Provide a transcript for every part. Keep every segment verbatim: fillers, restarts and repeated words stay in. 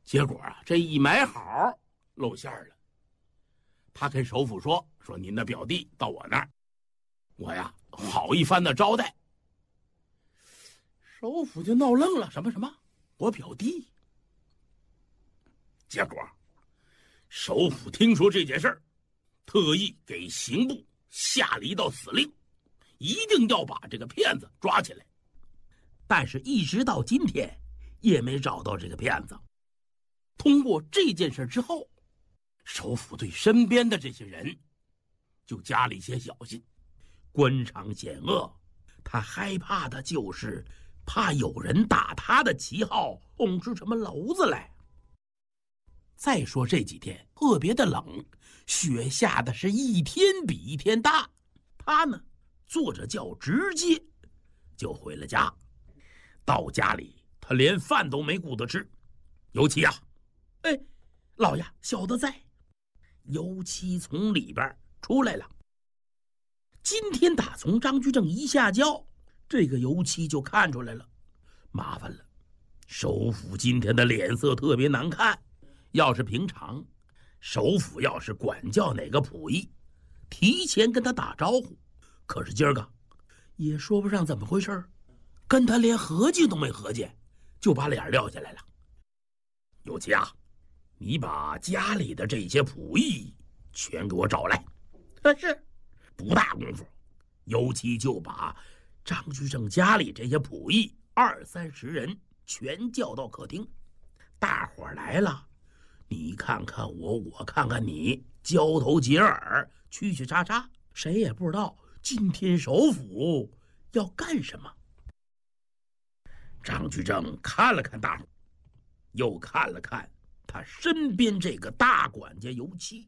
结果啊，这一买好露馅了。他跟首府说：“说您的表弟到我那儿，我呀好一番的招待。”首府就闹愣了：“什么什么？我表弟？”结果，首府听说这件事儿，特意给刑部下了一道死令，一定要把这个骗子抓起来。但是，一直到今天也没找到这个骗子。通过这件事之后，首府对身边的这些人就加了一些小心。官场险恶，他害怕的就是怕有人打他的旗号捅出什么篓子来。再说这几天特别的冷，雪下的是一天比一天大。他呢坐着轿直接就回了家。到家里他连饭都没顾得吃。尤其啊，哎，老爷，小的在。尤其从里边出来了。今天打从张居正一下轿，这个尤其就看出来了，麻烦了。首府今天的脸色特别难看。要是平常，首府要是管教哪个仆役，提前跟他打招呼，可是今儿个也说不上怎么回事，跟他连合计都没合计，就把脸撂下来了。尤其啊，你把家里的这些仆役全给我找来。是。不大功夫，尤其就把张居正家里这些仆役二三十人全叫到客厅。大伙儿来了，你看看我，我看看你，交头接耳，屈屈叉叉，谁也不知道今天首府要干什么。张居正看了看大伙，又看了看他身边这个大管家尤其。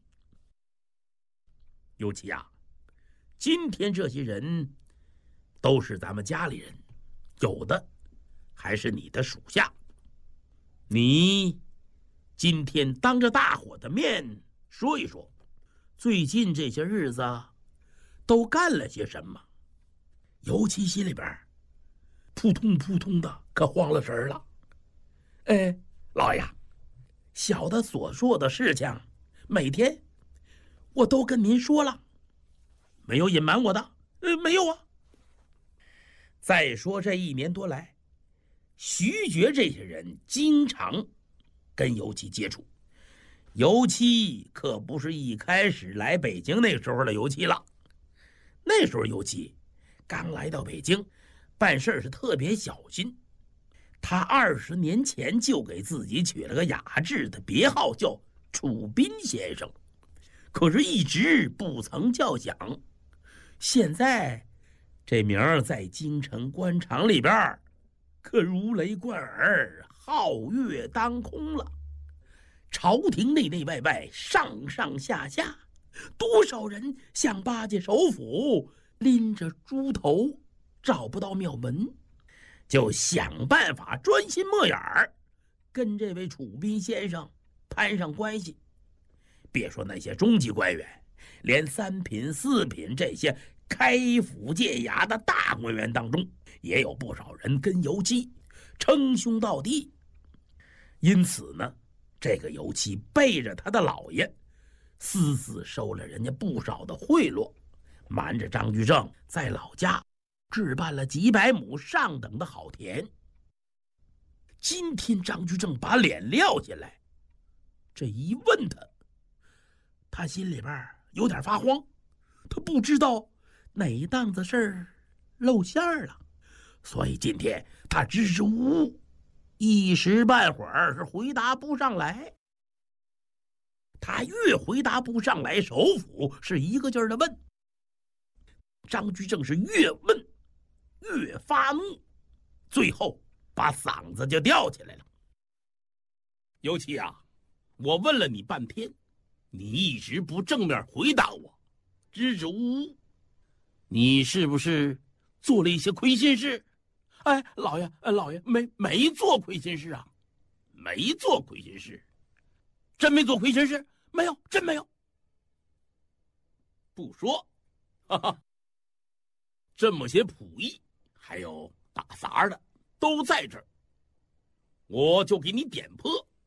尤其啊，今天这些人都是咱们家里人，有的还是你的属下。你今天当着大伙的面说一说，最近这些日子都干了些什么。尤其心里边扑通扑通的，可慌了神了。哎，老爷，小的所做的事情，每天我都跟您说了，没有隐瞒我的。呃，没有啊。再说这一年多来，徐觉这些人经常跟尤其接触。尤其可不是一开始来北京那时候的尤其了。那时候尤其刚来到北京，办事是特别小心。他二十年前就给自己取了个雅致的别号，叫楚斌先生，可是一直不曾叫响。现在这名儿在京城官场里边可如雷贯耳，皓月当空了。朝廷内内外外，上上下下，多少人想巴结首府，拎着猪头找不到庙门，就想办法专心摸眼儿，跟这位楚斌先生攀上关系。别说那些中级官员，连三品四品这些开府戒衙的大官员当中，也有不少人跟尤其称兄道弟。因此呢，这个尤其背着他的老爷，私自收了人家不少的贿赂，瞒着张居正在老家置办了几百亩上等的好田。今天张居正把脸撂下来，这一问他，他心里边有点发慌，他不知道哪档子事儿露馅了，所以今天他支支吾吾，一时半会儿是回答不上来。他越回答不上来，首府是一个劲儿的问。张居正是越问越发怒，最后把嗓子就吊起来了。尤其啊，我问了你半天，你一直不正面回答我，支支吾吾，你是不是做了一些亏心事？哎，老爷，哎，老爷，没没做亏心事啊，没做亏心事，真没做亏心事，没有，真没有。不说，哈哈，这么些仆役还有打杂的都在这儿，我就给你点破。